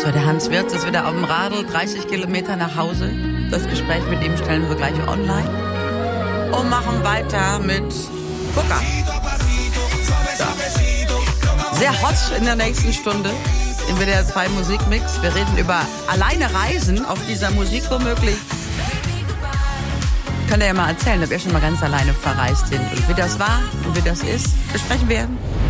So, der Hans Wirz ist wieder auf dem Radl, 30 Kilometer nach Hause. Das Gespräch mit ihm stellen wir gleich online. Und machen weiter mit Gucker. So. Sehr hot in der nächsten Stunde im WDR 2 Musikmix. Wir reden über alleine Reisen auf dieser Musik womöglich. Könnt ihr ja mal erzählen, ob ihr schon mal ganz alleine verreist sind. Und wie das war und wie das ist, besprechen wir.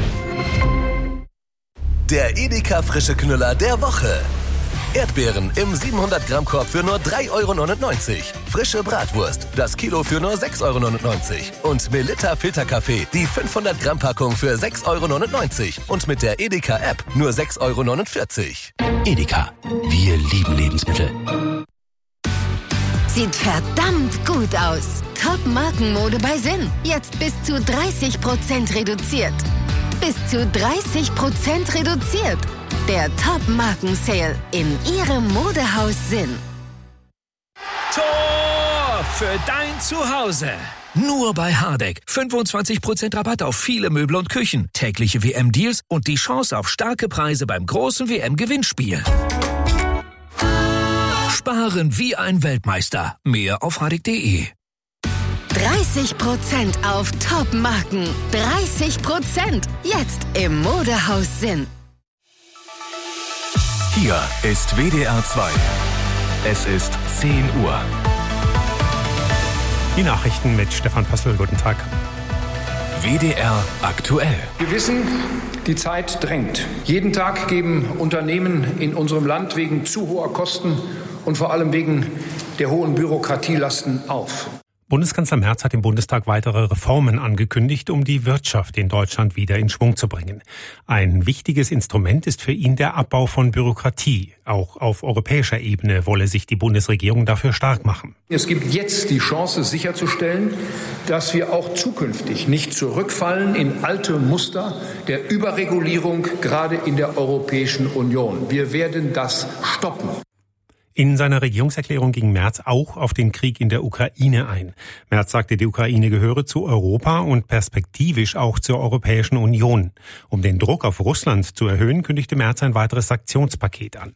Der Edeka frische Knüller der Woche. Erdbeeren im 700-Gramm-Korb für nur 3,99 €. Frische Bratwurst, das Kilo für nur 6,99 €. Und Melitta Filterkaffee, die 500-Gramm-Packung für 6,99 € Und mit der Edeka-App nur 6,49 €. Edeka, wir lieben Lebensmittel. Sieht verdammt gut aus. Top-Markenmode bei Sinn. Jetzt bis zu 30% reduziert. Bis zu 30% reduziert. Der Top-Marken-Sale in Ihrem Modehaus Sinn. Tor für dein Zuhause. Nur bei Hardegg. 25% Rabatt auf viele Möbel und Küchen. Tägliche WM-Deals und die Chance auf starke Preise beim großen WM-Gewinnspiel. Sparen wie ein Weltmeister. Mehr auf hardegg.de. 30% auf Top-Marken. 30%. Jetzt im Modehaus Sinn. Hier ist WDR 2. Es ist 10 Uhr. Die Nachrichten mit Stefan Pössl. Guten Tag. WDR aktuell. Wir wissen, die Zeit drängt. Jeden Tag geben Unternehmen in unserem Land wegen zu hoher Kosten und vor allem wegen der hohen Bürokratielasten auf. Bundeskanzler Merz hat im Bundestag weitere Reformen angekündigt, um die Wirtschaft in Deutschland wieder in Schwung zu bringen. Ein wichtiges Instrument ist für ihn der Abbau von Bürokratie. Auch auf europäischer Ebene wolle sich die Bundesregierung dafür stark machen. Es gibt jetzt die Chance sicherzustellen, dass wir auch zukünftig nicht zurückfallen in alte Muster der Überregulierung, gerade in der Europäischen Union. Wir werden das stoppen. In seiner Regierungserklärung ging Merz auch auf den Krieg in der Ukraine ein. Merz sagte, die Ukraine gehöre zu Europa und perspektivisch auch zur Europäischen Union. Um den Druck auf Russland zu erhöhen, kündigte Merz ein weiteres Sanktionspaket an.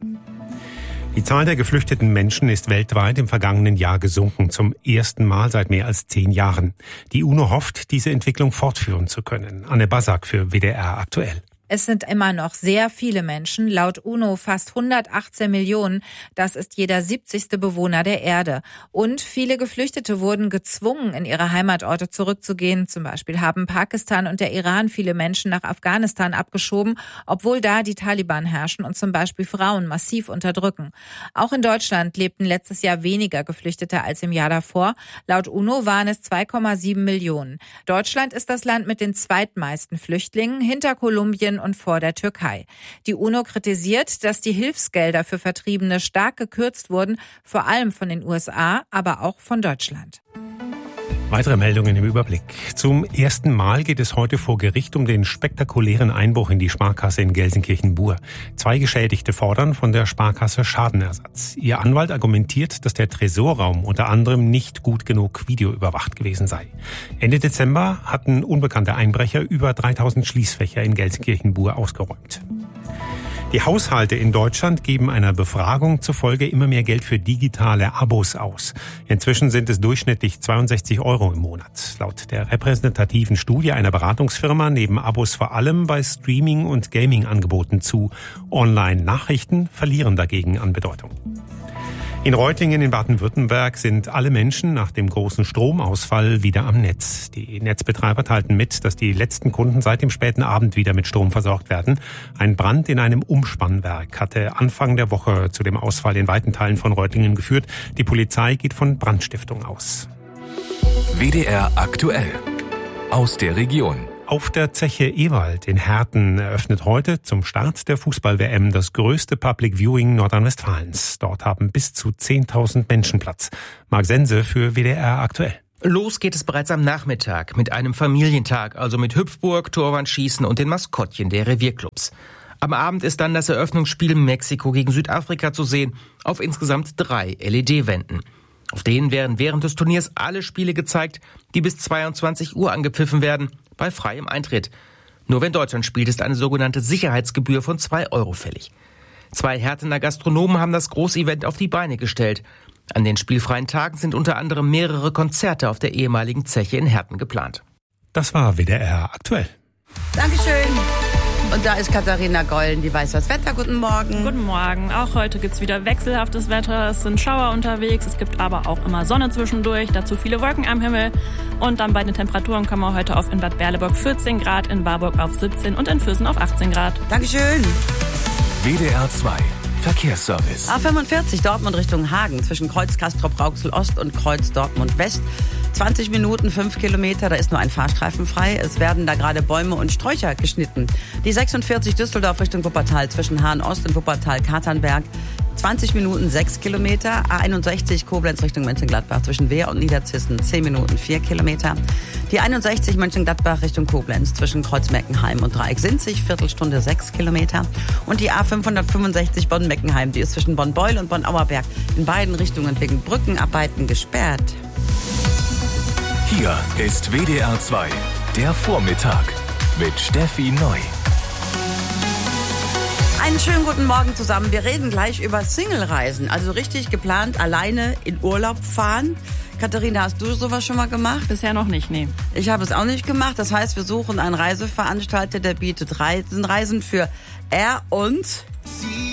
Die Zahl der geflüchteten Menschen ist weltweit im vergangenen Jahr gesunken, zum ersten Mal seit mehr als 10 Jahren. Die UNO hofft, diese Entwicklung fortführen zu können. Anne Basak für WDR aktuell. Es sind immer noch sehr viele Menschen, laut UNO fast 118 Millionen. Das ist jeder 70. Bewohner der Erde. Und viele Geflüchtete wurden gezwungen, in ihre Heimatorte zurückzugehen. Zum Beispiel haben Pakistan und der Iran viele Menschen nach Afghanistan abgeschoben, obwohl da die Taliban herrschen und zum Beispiel Frauen massiv unterdrücken. Auch in Deutschland lebten letztes Jahr weniger Geflüchtete als im Jahr davor. Laut UNO waren es 2,7 Millionen. Deutschland ist das Land mit den zweitmeisten Flüchtlingen, hinter Kolumbien und vor der Türkei. Die UNO kritisiert, dass die Hilfsgelder für Vertriebene stark gekürzt wurden, vor allem von den USA, aber auch von Deutschland. Weitere Meldungen im Überblick. Zum ersten Mal geht es heute vor Gericht um den spektakulären Einbruch in die Sparkasse in Gelsenkirchen-Bur. 2 Geschädigte fordern von der Sparkasse Schadenersatz. Ihr Anwalt argumentiert, dass der Tresorraum unter anderem nicht gut genug videoüberwacht gewesen sei. Ende Dezember hatten unbekannte Einbrecher über 3000 Schließfächer in Gelsenkirchen-Bur ausgeräumt. Die Haushalte in Deutschland geben einer Befragung zufolge immer mehr Geld für digitale Abos aus. Inzwischen sind es durchschnittlich 62 € im Monat. Laut der repräsentativen Studie einer Beratungsfirma nehmen Abos vor allem bei Streaming- und Gaming-Angeboten zu. Online-Nachrichten verlieren dagegen an Bedeutung. In Reutlingen in Baden-Württemberg sind alle Menschen nach dem großen Stromausfall wieder am Netz. Die Netzbetreiber teilten mit, dass die letzten Kunden seit dem späten Abend wieder mit Strom versorgt werden. Ein Brand in einem Umspannwerk hatte Anfang der Woche zu dem Ausfall in weiten Teilen von Reutlingen geführt. Die Polizei geht von Brandstiftung aus. WDR aktuell. Aus der Region. Auf der Zeche Ewald in Herten eröffnet heute zum Start der Fußball-WM das größte Public Viewing Nordrhein-Westfalens. Dort haben bis zu 10.000 Menschen Platz. Marc Sense für WDR aktuell. Los geht es bereits am Nachmittag mit einem Familientag, also mit Hüpfburg, Torwandschießen und den Maskottchen der Revierclubs. Am Abend ist dann das Eröffnungsspiel Mexiko gegen Südafrika zu sehen, auf insgesamt 3 LED-Wänden. Auf denen werden während des Turniers alle Spiele gezeigt, die bis 22 Uhr angepfiffen werden, bei freiem Eintritt. Nur wenn Deutschland spielt, ist eine sogenannte Sicherheitsgebühr von 2 € fällig. 2 Hertener Gastronomen haben das Großevent auf die Beine gestellt. An den spielfreien Tagen sind unter anderem mehrere Konzerte auf der ehemaligen Zeche in Herten geplant. Das war WDR aktuell. Dankeschön. Und da ist Katharina Gollen, die weiß das Wetter. Guten Morgen. Guten Morgen. Auch heute gibt's wieder wechselhaftes Wetter. Es sind Schauer unterwegs. Es gibt aber auch immer Sonne zwischendurch. Dazu viele Wolken am Himmel. Und dann bei den Temperaturen kommen wir heute auf in Bad Berleburg 14 Grad, in Warburg auf 17 und in Füssen auf 18 Grad. Dankeschön. WDR 2 Verkehrsservice. A45 Dortmund Richtung Hagen zwischen Kreuz Castrop-Rauxel Ost und Kreuz Dortmund West. 20 Minuten, 5 Kilometer, da ist nur ein Fahrstreifen frei. Es werden da gerade Bäume und Sträucher geschnitten. Die 46 Düsseldorf Richtung Wuppertal zwischen Hahn Ost und Wuppertal-Katernberg. 20 Minuten, 6 Kilometer. A61 Koblenz Richtung Mönchengladbach zwischen Wehr und Niederzissen. 10 Minuten, 4 Kilometer. Die 61 Mönchengladbach Richtung Koblenz zwischen Kreuz-Meckenheim und Dreieck-Sinzig. Viertelstunde, 6 Kilometer. Und die A565 Bonn-Meckenheim, die ist zwischen Bonn-Beul und Bonn-Auerberg in beiden Richtungen wegen Brückenarbeiten gesperrt. Hier ist WDR 2, der Vormittag mit Steffi Neu. Einen schönen guten Morgen zusammen. Wir reden gleich über Single-Reisen, also richtig geplant alleine in Urlaub fahren. Katharina, hast du sowas schon mal gemacht? Bisher noch nicht, nee. Ich habe es auch nicht gemacht. Das heißt, wir suchen einen Reiseveranstalter, der bietet Reisen für er und sie.